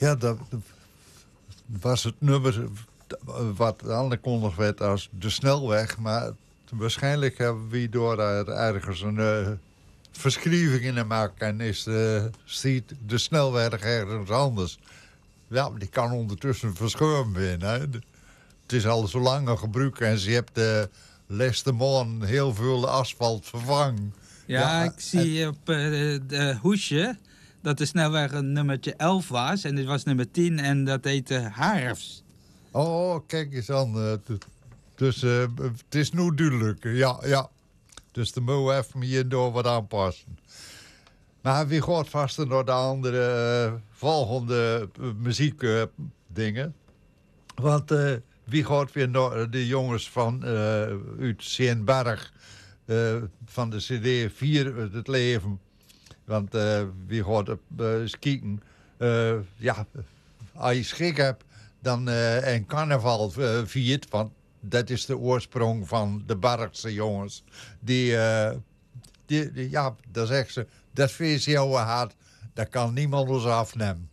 Ja, dat was het nummer wat aangekondigd werd als de snelweg. Maar waarschijnlijk hebben we door er ergens een verschrijving in te maken. En ziet de snelweg ergens anders. Ja, die kan ondertussen verschoven winnen. Hè. Het is al zo lang gebruikt en ze hebt de laatste maand heel veel asfalt vervangen. Ja, ik zie op de hoesje dat de snelweg een nummertje 11 was. En dit was nummer 10 en dat heette Harfs. Oh, kijk eens aan. Dus het is nu duidelijk. Ja. Dus dan moeten we even hier door wat aanpassen. Maar wie gaat vast naar de andere volgende muziekdingen? Want wie gaat weer naar de jongens van uit Seenberg van de CD 4 het leven? Want wie gaat eens kijken? Als je schik hebt, dan een carnaval viert. Want dat is de oorsprong van de Bergse jongens. Die dan zeggen ze, dat feest jouw hart, dat kan niemand ons afnemen.